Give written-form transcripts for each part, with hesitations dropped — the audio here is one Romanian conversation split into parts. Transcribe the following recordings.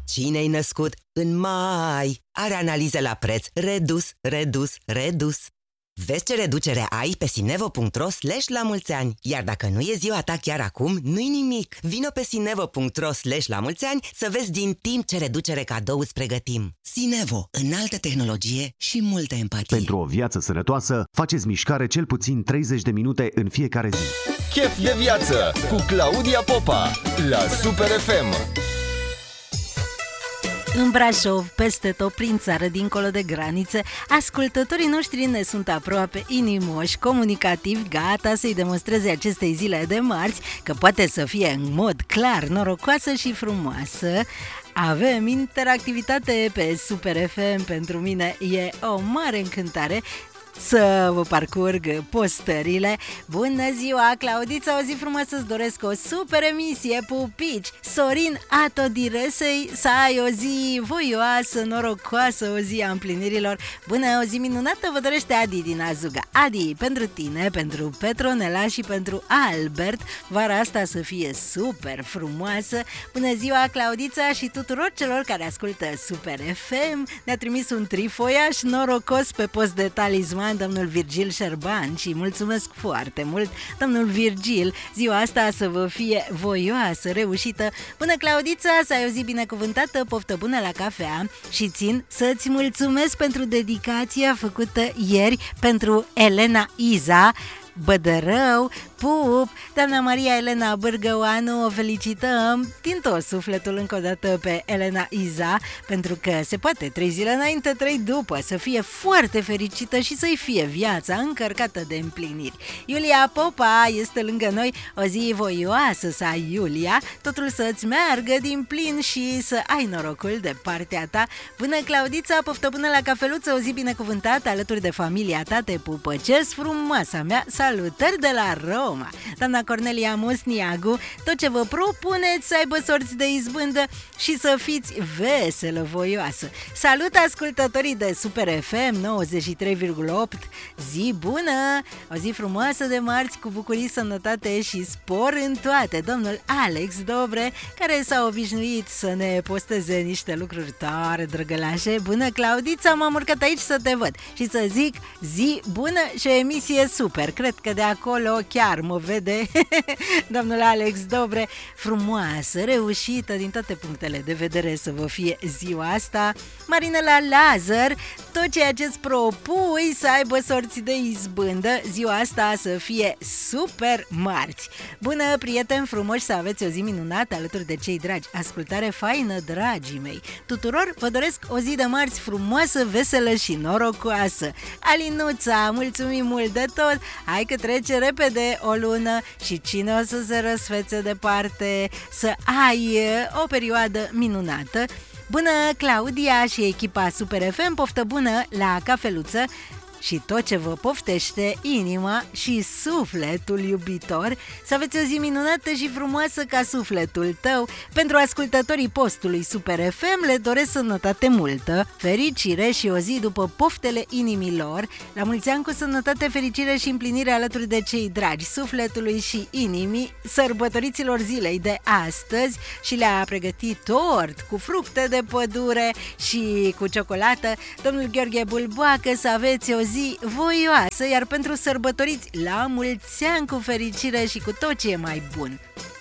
Cine-i născut în mai are analize la preț redus, redus, redus. Vezi ce reducere ai pe sinevo.ro/la-mulți-ani. Iar dacă nu e ziua ta chiar acum, nu-i nimic. Vino pe sinevo.ro/la-mulți-ani să vezi din timp ce reducere cadou îți pregătim. Sinevo, înaltă tehnologie și multă empatie. Pentru o viață sănătoasă, faceți mișcare cel puțin 30 de minute în fiecare zi. Chef de viață cu Claudia Popa la Super FM. În Brașov, peste tot prin țară, dincolo de granițe, ascultătorii noștri ne sunt aproape inimoși, comunicativi, gata să-i demonstreze acestei zile de marți că poate să fie în mod clar norocoasă și frumoasă. Avem interactivitate pe Super FM, pentru mine e o mare încântare să vă parcurg postările. Bună ziua, Claudița, o zi frumoasă, îți doresc o super emisie, pupici. Sorin Atodiresei, să ai o zi voioasă, norocoasă, o zi a împlinirilor. Bună, o zi minunată vă dorește Adi din Azuga. Adi, pentru tine, pentru Petronela și pentru Albert, vara asta să fie super frumoasă. Bună ziua, Claudița, și tuturor celor care ascultă Super FM. Ne-a trimis un trifoiaș norocos pe post de talisman domnul Virgil Șerban și mulțumesc foarte mult, domnul Virgil. Ziua asta să vă fie voioasă, reușită. Bună, Claudița, să ai o zi binecuvântată, poftă bună la cafea și țin să-ți mulțumesc pentru dedicația făcută ieri pentru Elena Iza Bădărău. Pup, doamna Maria Elena Bârgăoanu, o felicităm din tot sufletul încă o dată pe Elena Iza, pentru că se poate 3 zile înainte, 3 după, să fie foarte fericită și să-i fie viața încărcată de împliniri. Iulia Popa este lângă noi, o zi voioasă să ai, Iulia, totul să-ți meargă din plin și să ai norocul de partea ta. Bună, Claudița, poftă bună la cafeluță, o zi binecuvântată alături de familia ta, te pupăcesc frumoasa mea, salutări de la Roma. Doamna Cornelia Musniagu, tot ce vă propuneți să aibă sorți de izbândă și să fiți veselă, voioasă. Salut ascultătorii de Super FM 93,8. Zi bună, o zi frumoasă de marți cu bucurii, sănătate și spor în toate. Domnul Alex Dobre, care s-a obișnuit să ne posteze niște lucruri tare drăgălașe. Bună, Claudița, m-am urcat aici să te văd și să zic zi bună și o emisie super. Cred că de acolo chiar mă vede domnul Alex Dobre. Frumoasă, reușită din toate punctele de vedere să vă fie ziua asta. Marinela Lazar, tot ceea ce-ți propui să aibă sorți de izbândă, ziua asta să fie super marți. Bună, prieteni frumoși, să aveți o zi minunată alături de cei dragi. Ascultare faină, dragii mei. Tuturor vă doresc o zi de marți frumoasă, veselă și norocoasă. Alinuța, mulțumim mult de tot. Hai că trece repede o lună și cine o să se răsfețe departe, să ai o perioadă minunată. Bună, Claudia și echipa Super FM, poftă bună la cafeluță și tot ce vă poftește inima și sufletul iubitor. Să aveți o zi minunată și frumoasă ca sufletul tău. Pentru ascultătorii postului Super FM le doresc sănătate multă, fericire și o zi după poftele inimilor. La mulți ani cu sănătate, fericire și împlinire alături de cei dragi sufletului și inimii, sărbătoriților zilei de astăzi, și le-a pregătit tort cu fructe de pădure și cu ciocolată domnul Gheorghe Bulboacă. Să aveți o zi voioasă, iar pentru sărbătoriți, la mulți ani cu fericire și cu tot ce e mai bun.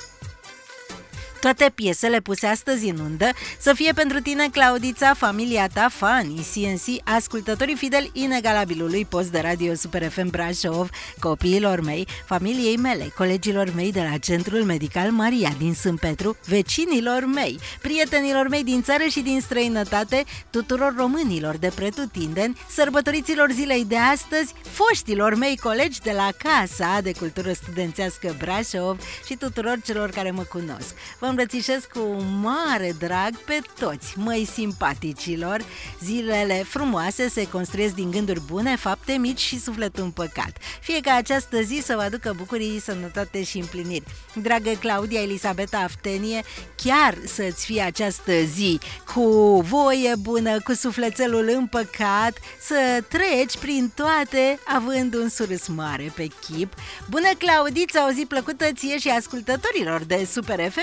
Toate piesele puse astăzi în undă să fie pentru tine, Claudița, familia ta, fanii CNC, ascultătorii fideli inegalabilului post de radio Super FM Brașov, copiilor mei, familiei mele, colegilor mei de la Centrul Medical Maria din Sâmpetru, vecinilor mei, prietenilor mei din țară și din străinătate, tuturor românilor de pretutindeni, sărbătoriților zilei de astăzi, foștilor mei colegi de la Casa de Cultură Studențească Brașov și tuturor celor care mă cunosc. Vă îmbrățișez cu mare drag pe toți, măi simpaticilor. Zilele frumoase se construiesc din gânduri bune, fapte mici și sufletul împăcat. Fie ca această zi să vă aducă bucurii, sănătate și împliniri. Dragă Claudia Elisabeta Aftenie, chiar să-ți fie această zi cu voie bună, cu sufletelul împăcat, să treci prin toate având un surâs mare pe chip. Bună, Claudița, o zi plăcută ție și ascultătorilor de Super FM, pupici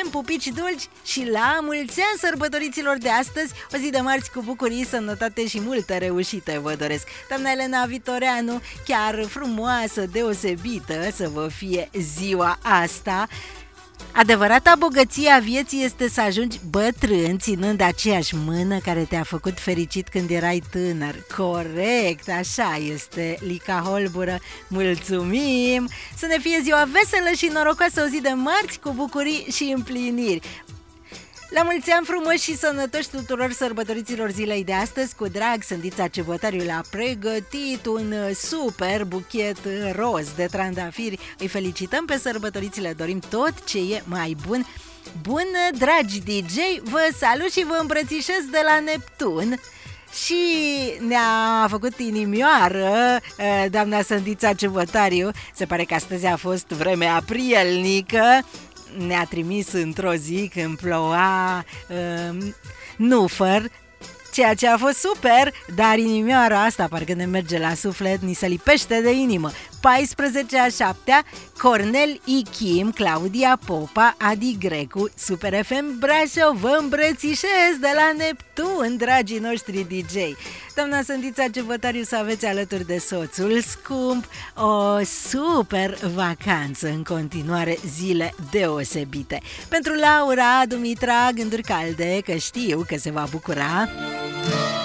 mici dulci și la mulți ani sărbătoriților de astăzi, o zi de marți cu bucurii, sănătate și multă reușită vă doresc. Doamna Elena Vitoreanu, chiar frumoasă, deosebită să vă fie ziua asta. Adevărata bogăție a vieții este să ajungi bătrân ținând aceeași mână care te-a făcut fericit când erai tânăr. Corect, așa este, Lica Holbură. Mulțumim! Să ne fie ziua veselă și norocoasă, o zi de marți cu bucurii și împliniri. La mulți ani frumoși și sănătoși tuturor sărbătoriților zilei de astăzi. Cu drag, Sândița Cebotariu l-a pregătit un super buchet roz de trandafiri. Îi felicităm pe sărbătoriți, le dorim tot ce e mai bun. Bun, dragi DJ, vă salut și vă îmbrățișez de la Neptun. Și ne-a făcut inimioară doamna Sândița Cebotariu. Se pare că astăzi a fost vreme aprielnică. Ne-a trimis într-o zi când ploua nufăr, ceea ce a fost super, dar inimioara asta parcă ne merge la suflet, ni se lipește de inimă. 14-a, Cornel Ichim, Claudia Popa, Adi Grecu, Super FM Brașov, vă îmbrățișez de la Neptun, dragii noștri DJ. Doamna Sândița Cebotariu, să aveți alături de soțul scump o super vacanță, în continuare zile deosebite. Pentru Laura, Dumitra, gânduri calde, că știu că se va bucura.